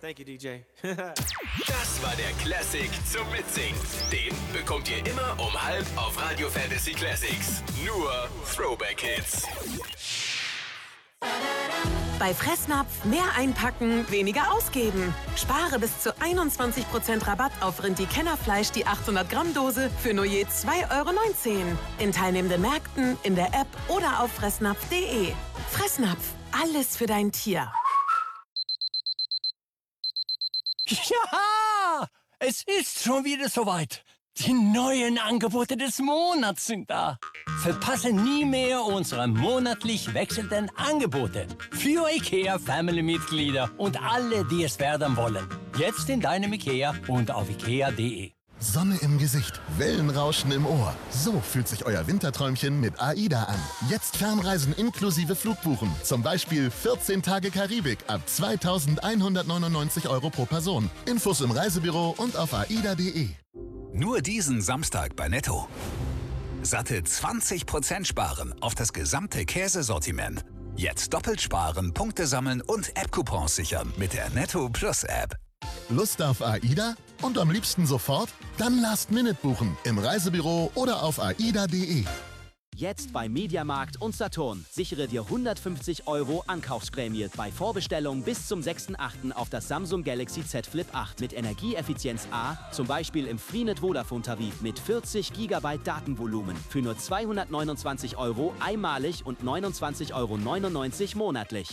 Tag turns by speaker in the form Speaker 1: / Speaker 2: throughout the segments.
Speaker 1: Thank you, DJ.
Speaker 2: Das war der Classic zum Mitsingen. Den bekommt ihr immer um 12 auf Radio Fantasy Classics. Nur Throwback Hits.
Speaker 3: Bei Fressnapf mehr einpacken, weniger ausgeben. Spare bis zu 21% Rabatt auf Rindi-Kennerfleisch die 800 Gramm Dose für nur je 2,19 € in teilnehmenden Märkten, in der App oder auf fressnapf.de. Fressnapf, alles für dein Tier.
Speaker 4: Ja, es ist schon wieder soweit. Die neuen Angebote des Monats sind da. Verpasse nie mehr unsere monatlich wechselnden Angebote für IKEA-Family-Mitglieder und alle, die es werden wollen. Jetzt in deinem IKEA und auf ikea.de.
Speaker 5: Sonne im Gesicht, Wellenrauschen im Ohr. So fühlt sich euer Winterträumchen mit AIDA an. Jetzt Fernreisen inklusive Flugbuchen. Zum Beispiel 14 Tage Karibik ab 2.199 € pro Person. Infos im Reisebüro und auf aida.de.
Speaker 2: Nur diesen Samstag bei Netto. Satte 20% sparen auf das gesamte Käsesortiment. Jetzt doppelt sparen, Punkte sammeln und App-Coupons sichern mit der Netto Plus App.
Speaker 5: Lust auf AIDA? Und am liebsten sofort? Dann Last Minute buchen im Reisebüro oder auf aida.de.
Speaker 6: Jetzt bei Mediamarkt und Saturn. Sichere dir 150 € Ankaufsprämie bei Vorbestellung bis zum 6.8. auf das Samsung Galaxy Z Flip 8 mit Energieeffizienz A, zum Beispiel im Freenet Vodafone-Tarif mit 40 GB Datenvolumen für nur 229 € einmalig und 29,99 € monatlich.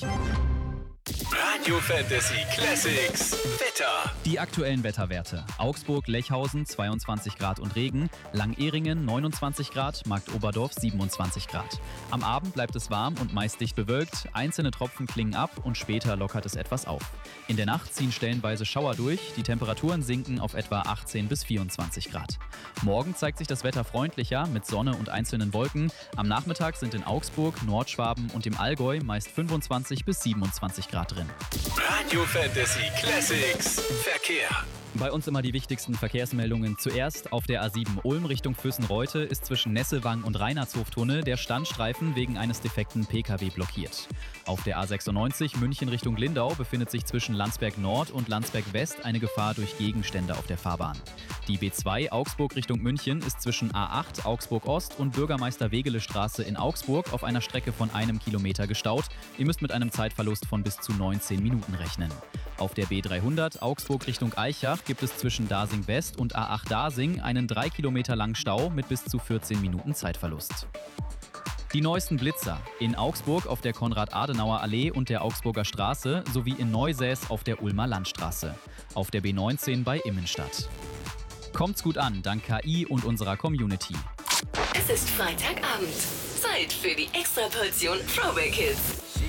Speaker 2: Radio Fantasy Classics Wetter.
Speaker 7: Die aktuellen Wetterwerte. Augsburg, Lechhausen 22 Grad und Regen, Langehringen 29 Grad, Marktoberdorf 27 Grad. Am Abend bleibt es warm und meist dicht bewölkt, einzelne Tropfen klingen ab und später lockert es etwas auf. In der Nacht ziehen stellenweise Schauer durch, die Temperaturen sinken auf etwa 18 bis 24 Grad. Morgen zeigt sich das Wetter freundlicher mit Sonne und einzelnen Wolken. Am Nachmittag sind in Augsburg, Nordschwaben und im Allgäu meist 25 bis 27 Grad drin.
Speaker 2: Radio Fantasy Classics Verkehr.
Speaker 7: Bei uns immer die wichtigsten Verkehrsmeldungen. Zuerst auf der A7 Ulm Richtung Füssen-Reute ist zwischen Nesselwang und Reinhardshoftunnel der Standstreifen wegen eines defekten Pkw blockiert. Auf der A96 München Richtung Lindau befindet sich zwischen Landsberg Nord und Landsberg West eine Gefahr durch Gegenstände auf der Fahrbahn. Die B2 Augsburg Richtung München ist zwischen A8 Augsburg Ost und Bürgermeister-Wegele-Straße in Augsburg auf einer Strecke von 1 Kilometer gestaut. Ihr müsst mit einem Zeitverlust von bis zu 19 Minuten rechnen. Auf der B300 Augsburg Richtung Aichach gibt es zwischen Dasing West und A8 Dasing einen 3 Kilometer langen Stau mit bis zu 14 Minuten Zeitverlust. Die neuesten Blitzer in Augsburg auf der Konrad-Adenauer-Allee und der Augsburger Straße sowie in Neusäß auf der Ulmer Landstraße. Auf der B19 bei Immenstadt. Kommt's gut an, dank KI und unserer Community.
Speaker 8: Es ist Freitagabend. Zeit für die Extraportion Throwback Hits.